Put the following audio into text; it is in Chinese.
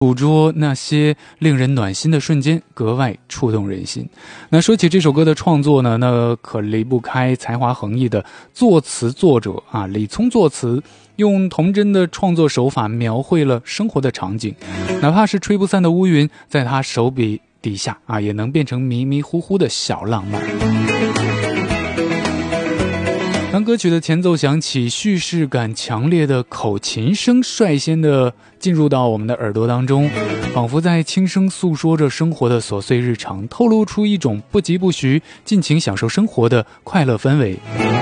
捕捉那些令人暖心的瞬间，格外触动人心。那说起这首歌的创作呢，那可离不开才华横溢的作词作者李聪作词，用童真的创作手法描绘了生活的场景，哪怕是吹不散的乌云，在他手笔底下也能变成迷迷糊糊的小浪漫。当歌曲的前奏响起，叙事感强烈的口琴声率先的进入到我们的耳朵当中，仿佛在轻声诉说着生活的琐碎日常，透露出一种不疾不徐、尽情享受生活的快乐氛围。